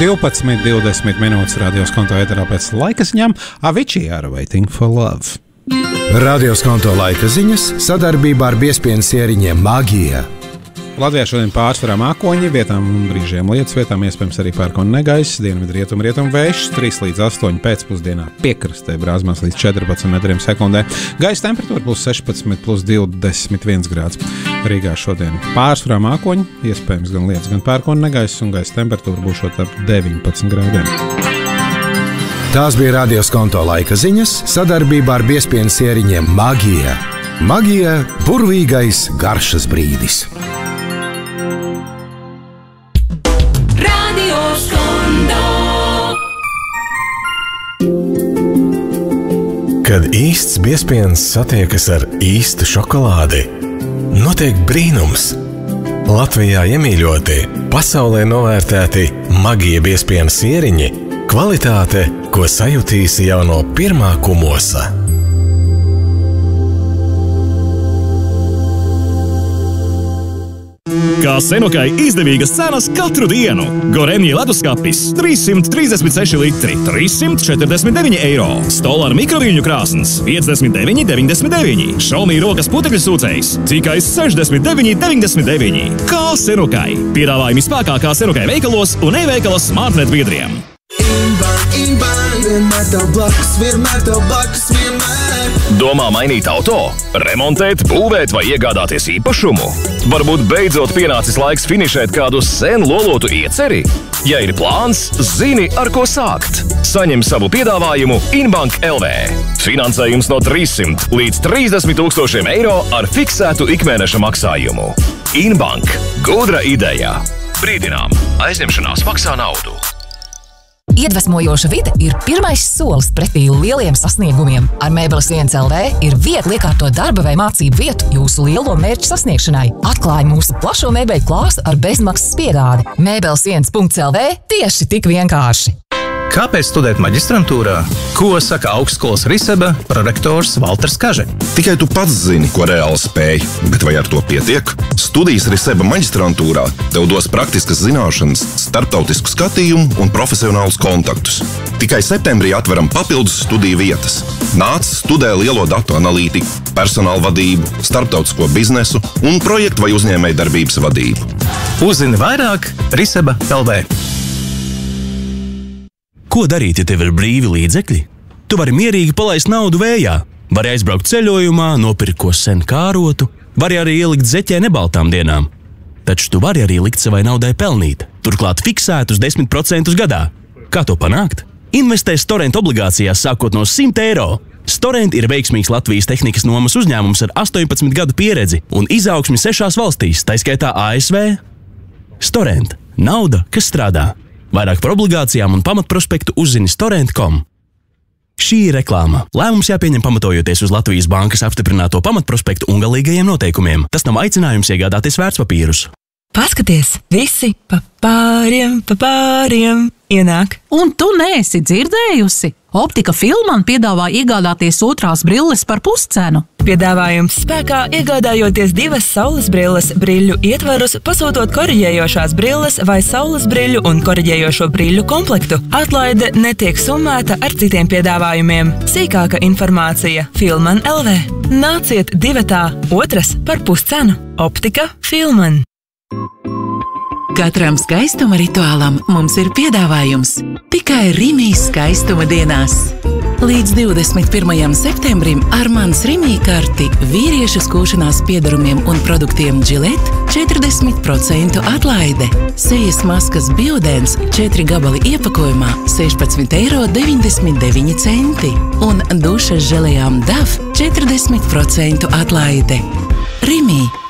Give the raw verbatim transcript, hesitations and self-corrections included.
divpadsmit divdesmit minūtes radios konto ēterā pēc laika ziņām. Avicii ar Waiting for Love. Radios konto laika ziņas sadarbībā ar biezpienas ieriņiem Magija. Latvijā šodien pārsvarā mākoņi, vietām un brīžiem lietus, vietām iespējams arī pērkona negaiss, dienvidu rietumu rietumu vējš, trīs līdz astoņi pēcpusdienā piekrastē brāzmās līdz četrpadsmit metriem sekundē. Gaisa temperatūra būs sešpadsmit plus divdesmit viens grāds. Rīgā šodien pārsvarā mākoņi, iespējams gan lietus, gan pērkona negaiss, un gaisa temperatūra būs ap deviņpadsmit grādiem. Tās bija radios konto laika ziņas sadarbībā ar biezpienas ieriņiem Magija. Magija – burvīgais garšas brīdis. Kad īsts biezpiens satiekas ar īstu šokolādi, notiek brīnums. Latvijā iemīļoti, pasaulē novērtēti Magija biezpienas ieriņi, kvalitāte, ko sajutīsi jau no pirmā kumosa. Kā Senukai izdevīgas cenas katru dienu. Gorenji leduskapis trīssimt trīsdesmit seši litri, trīssimt četrdesmit deviņi eiro. Stolar mikroviļņu krāsns piecdesmit deviņi deviņdesmit deviņi. Xiaomi rokas putekļu sūcējs tikai sešdesmit deviņi deviņdesmit deviņi. Kā Senukai. Piedāvājumi spēkā kā Senukai veikalos un e-veikalos Smartnet biedriem. Inbank, Inbank, vienmēr tev blakus, vienmēr tev blakus, vienmēr. Domā mainīt auto? Remontēt, būvēt vai iegādāties īpašumu? Varbūt beidzot pienācis laiks finišēt kādu sen lolotu ieceri? Ja ir plāns, zini, ar ko sākt. Saņem savu piedāvājumu Inbank L V. Finansējums no trīssimt līdz trīsdesmit tūkstošiem eiro ar fiksētu ikmēneša maksājumu. Inbank. Gudra ideja. Brīdinām, aizņemšanās maksā naudu. Iedvesmojoša vide ir pirmais solis pretī lieliem sasniegumiem. Ar Mēbeles viens L V ir viegli iekārtot darba vai mācību vietu jūsu lielo mērķu sasniegšanai. Atklāj mūsu plašo mēbeļu klāstu ar bezmaksas piegādi. Mēbeles viens L V tieši tik vienkārši. Kāpēc studēt maģistrantūrā? Ko saka augstskolas Riseba prorektors Valters Kaže? Tikai tu pats zini, ko reāli spēj, bet vai ar to pietiek? Studijas Riseba maģistrantūrā tev dos praktiskas zināšanas, starptautisku skatījumu un profesionālus kontaktus. Tikai septembrī atveram papildus studiju vietas. Nāc, studē lielo datu analītiku, personāla vadību, starptautisko biznesu un projektu vai uzņēmēju darbības vadību. Uzzini vairāk Riseba L V. Ko darīt, ja tev ir brīvi līdzekļi? Tu vari mierīgi palaist naudu vējā, vari aizbraukt ceļojumā, nopirkt ko sen kārotu, vari arī ielikt zeķē nebaltām dienām. Taču tu vari arī likt savai naudai pelnīt, turklāt fiksēt uz desmit procentus gadā. Kā to panākt? Investē Storent obligācijās sākot no simt eiro. Storent ir veiksmīgs Latvijas tehnikas nomas uzņēmums ar astoņpadsmit gadu pieredzi un izaugsmi sešās valstīs, tā skaitā A S V. Storent. Nauda, kas strādā. Vairāk par obligācijām un pamatprospektu uzzini storent punktu com. Šī ir reklāma. Lēmums jāpieņem pamatojoties uz Latvijas bankas apstiprināto pamatprospektu un galīgajiem noteikumiem. Tas nav aicinājums iegādāties vērtspapīrus. Paskaties, visi pa pāriem, pa pāriem ienāk. Un tu neesi dzirdējusi? Optika Filman piedāvā iegādāties otrās brilles par puscenu. Piedāvājums spēkā iegādājoties divas saules brilles briļu ietvarus, pasūtot koriģējošās brilles vai saules briļu un koriģējošo briļu komplektu. Atlaide netiek summēta ar citiem piedāvājumiem. Sīkāka informācija Filman L V. Nāciet divatā, otras par puscenu. Optika Filman. Katram skaistuma rituālam mums ir piedāvājums tikai Rimī skaistuma dienās. Līdz divdesmit pirmajam septembrim ar mans Rimī karti vīriešu skūšanās piedarumiem un produktiem Gillette četrdesmit procentu atlaide. Sejas maskas Biodens četri gabali iepakojumā sešpadsmit eiro deviņdesmit deviņi centi un dušas želejām Dove četrdesmit procentu atlaide. Rimī.